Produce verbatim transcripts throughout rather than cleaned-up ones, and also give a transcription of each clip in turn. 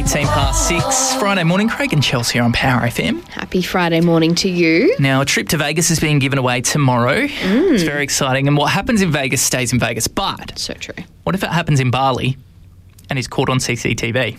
eighteen past six, Friday morning. Craig and Chelsea here on Power F M. Happy Friday morning to you. Now, a trip to Vegas is being given away tomorrow. Mm. It's very exciting. And what happens in Vegas stays in Vegas. But So true. what if it happens in Bali and he's caught on C C T V?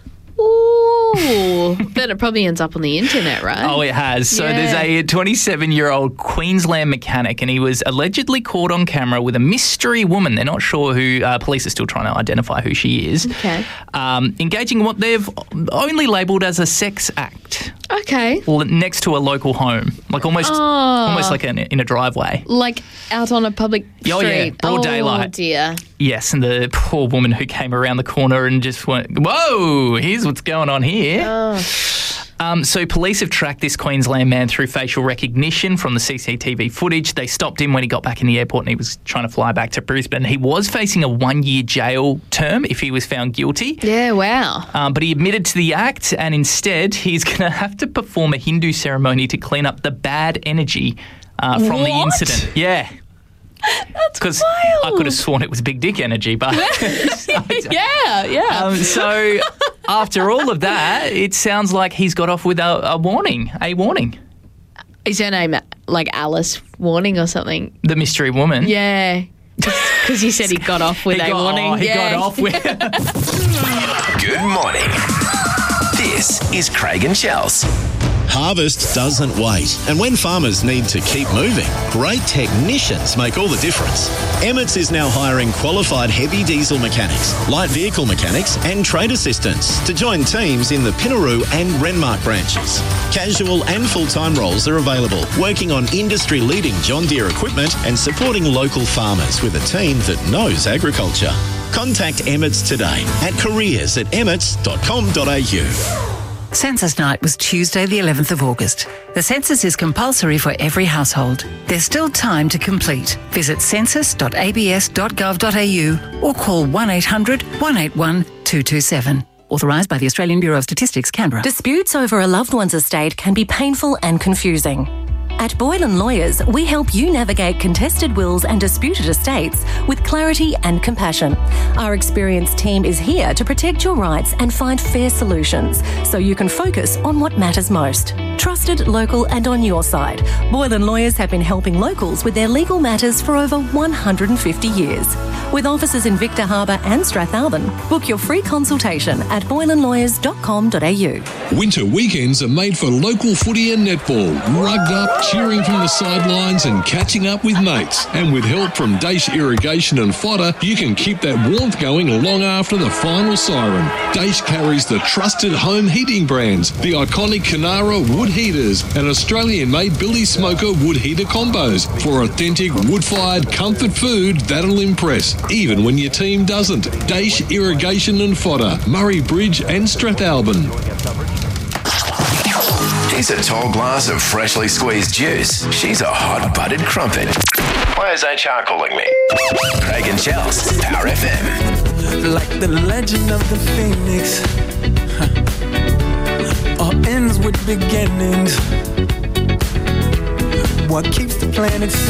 Ooh, then it probably ends up on the internet, right? Oh, it has. So Yeah. there's a twenty-seven-year-old Queensland mechanic, and he was allegedly caught on camera with a mystery woman. They're not sure who. Uh, police are still trying to identify who she is. Okay. Um, engaging in what they've only labelled as a sex act. Okay. Well, next to a local home, like almost, Oh. almost like in, in a driveway. Like out on a public street. Oh, yeah, broad oh, daylight. Oh, dear. Yes, and the poor woman who came around the corner and just went, "Whoa, here's what's going on here." Oh. Um, so police have tracked this Queensland man through facial recognition from the C C T V footage. They stopped him when he got back in the airport and he was trying to fly back to Brisbane. He was facing a one-year jail term if he was found guilty. Yeah, wow. Um, but he admitted to the act, and instead he's going to have to perform a Hindu ceremony to clean up the bad energy uh, from the What? incident. Yeah. That's Because wild. I could have sworn it was big dick energy, but... yeah, yeah. um, so after all of that, it sounds like he's got off with a, a warning, a warning. Is her name like Alice Warning or something? The mystery woman. Yeah. Because you said he got off with He a got, warning. oh, he yeah. got off with... Good morning. This is Craig and Chels. Harvest doesn't wait, and when farmers need to keep moving, great technicians make all the difference. Emmett's is now hiring qualified heavy diesel mechanics, light vehicle mechanics and trade assistants to join teams in the Pinaroo and Renmark branches. Casual and full-time roles are available, working on industry-leading John Deere equipment and supporting local farmers with a team that knows agriculture. Contact Emmett's today at careers at emmets dot com dot a u. Census night was Tuesday the eleventh of August. The census is compulsory for every household. There's still time to complete. Visit census dot a b s dot gov dot a u or call one eight hundred one eight one two two seven. Authorised by the Australian Bureau of Statistics, Canberra. Disputes over a loved one's estate can be painful and confusing. At Boylan Lawyers, we help you navigate contested wills and disputed estates with clarity and compassion. Our experienced team is here to protect your rights and find fair solutions so you can focus on what matters most. Trusted, local and on your side, Boylan Lawyers have been helping locals with their legal matters for over one hundred fifty years. With offices in Victor Harbour and Strathalbyn, book your free consultation at boylan lawyers dot com dot a u. Winter weekends are made for local footy and netball, rugged up, cheering from the sidelines and catching up with mates. And with help from Daesh Irrigation and Fodder, you can keep that warmth going long after the final siren. Daesh carries the trusted home heating brands, the iconic Canara wood heaters and Australian-made Billy Smoker wood heater combos for authentic wood-fired comfort food that'll impress, even when your team doesn't. Daesh Irrigation and Fodder, Murray Bridge and Strathalbyn. He's a tall glass of freshly squeezed juice. She's a hot-buttered crumpet. Why is H R calling me? Craig and Chels, Power F M. Like the legend of the phoenix, huh. All ends with beginnings. What keeps the planet spinning?